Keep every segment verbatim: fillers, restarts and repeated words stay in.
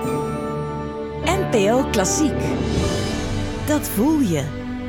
N P O Klassiek. Dat voel je.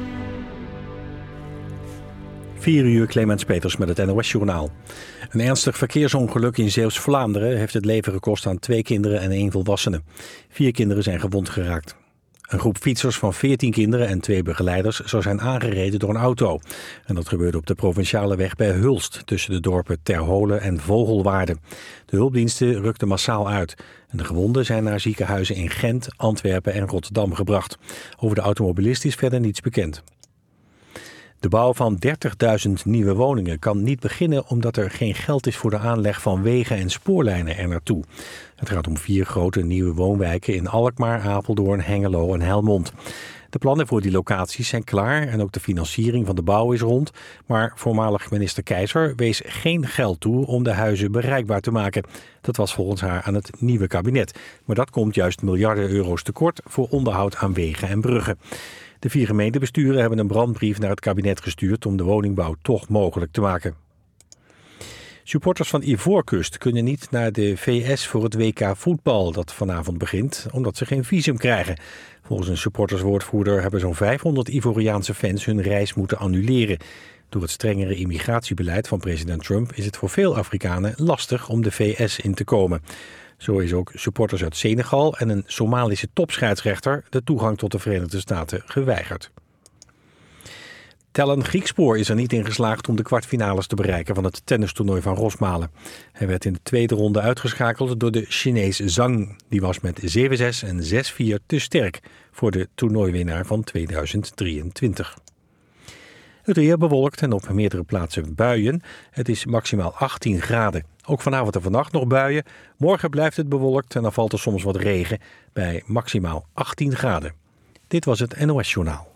vier uur, Clemens Peters met het N O S-journaal. Een ernstig verkeersongeluk in Zeeuws-Vlaanderen heeft het leven gekost aan twee kinderen en één volwassene. Vier kinderen zijn gewond geraakt. Een groep fietsers van veertien kinderen en twee begeleiders zou zijn aangereden door een auto. En dat gebeurde op de provinciale weg bij Hulst, tussen de dorpen Terholen en Vogelwaarde. De hulpdiensten rukten massaal uit. En de gewonden zijn naar ziekenhuizen in Gent, Antwerpen en Rotterdam gebracht. Over de automobilist is verder niets bekend. De bouw van dertigduizend nieuwe woningen kan niet beginnen omdat er geen geld is voor de aanleg van wegen en spoorlijnen er naartoe. Het gaat om vier grote nieuwe woonwijken in Alkmaar, Apeldoorn, Hengelo en Helmond. De plannen voor die locaties zijn klaar en ook de financiering van de bouw is rond. Maar voormalig minister Keizer wees geen geld toe om de huizen bereikbaar te maken. Dat was volgens haar aan het nieuwe kabinet. Maar dat komt juist miljarden euro's tekort voor onderhoud aan wegen en bruggen. De vier gemeentebesturen hebben een brandbrief naar het kabinet gestuurd om de woningbouw toch mogelijk te maken. Supporters van Ivoorkust kunnen niet naar de V S voor het W K voetbal dat vanavond begint, omdat ze geen visum krijgen. Volgens een supporterswoordvoerder hebben zo'n vijfhonderd Ivoriaanse fans hun reis moeten annuleren. Door het strengere immigratiebeleid van president Trump is het voor veel Afrikanen lastig om de V S in te komen. Zo is ook supporters uit Senegal en een Somalische topscheidsrechter de toegang tot de Verenigde Staten geweigerd. Tellen Griekspoor is er niet in geslaagd om de kwartfinales te bereiken van het tennistoernooi van Rosmalen. Hij werd in de tweede ronde uitgeschakeld door de Chinees Zhang. Die was met zeven zes en zes vier te sterk voor de toernooiwinnaar van tweeduizend drieëntwintig. Het weer bewolkt en op meerdere plaatsen buien. Het is maximaal achttien graden. Ook vanavond en vannacht nog buien. Morgen blijft het bewolkt en dan valt er soms wat regen bij maximaal achttien graden. Dit was het N O S-journaal.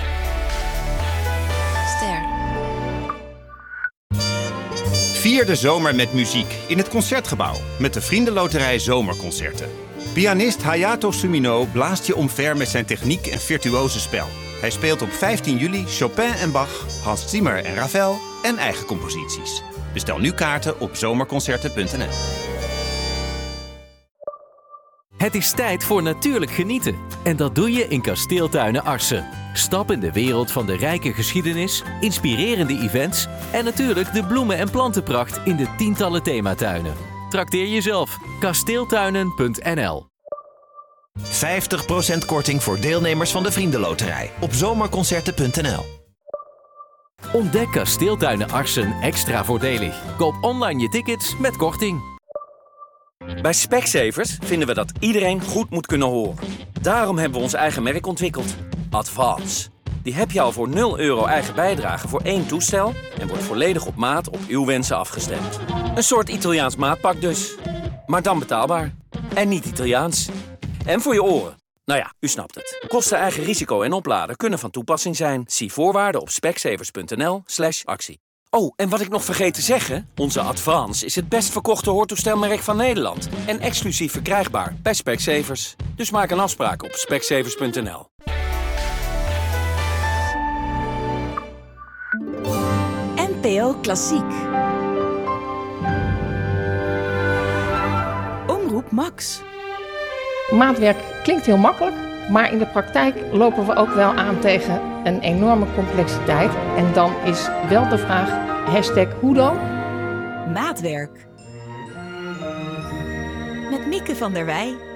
Ster. Vier de zomer met muziek in het Concertgebouw met de Vriendenloterij Zomerconcerten. Pianist Hayato Sumino blaast je omver met zijn techniek en virtuose spel. Hij speelt op vijftien juli Chopin en Bach, Hans Zimmer en Ravel en eigen composities. Bestel nu kaarten op zomerconcerten punt n l. Het is tijd voor natuurlijk genieten. En dat doe je in Kasteeltuinen Arcen. Stap in de wereld van de rijke geschiedenis, inspirerende events en natuurlijk de bloemen- en plantenpracht in de tientallen thematuinen. Trakteer jezelf. kasteeltuinen punt n l. vijftig procent korting voor deelnemers van de Vriendenloterij op zomerconcerten punt n l. Ontdek Kasteeltuinen Arcen extra voordelig. Koop online je tickets met korting. Bij Specsavers vinden we dat iedereen goed moet kunnen horen. Daarom hebben we ons eigen merk ontwikkeld. Advance. Die heb je al voor nul euro eigen bijdrage voor één toestel en wordt volledig op maat op uw wensen afgestemd. Een soort Italiaans maatpak dus. Maar dan betaalbaar. En niet Italiaans. En voor je oren. Nou ja, u snapt het. Kosten, eigen risico en opladen kunnen van toepassing zijn. Zie voorwaarden op specsavers punt n l slash actie. Oh, en wat ik nog vergeet te zeggen. Onze Advance is het best verkochte hoortoestelmerk van Nederland. En exclusief verkrijgbaar bij Specsavers. Dus maak een afspraak op specsavers punt n l. N P O Klassiek. Omroep Max. Maatwerk klinkt heel makkelijk, maar in de praktijk lopen we ook wel aan tegen een enorme complexiteit. En dan is wel de vraag, hashtag hoe dan? Maatwerk. Met Mieke van der Wij.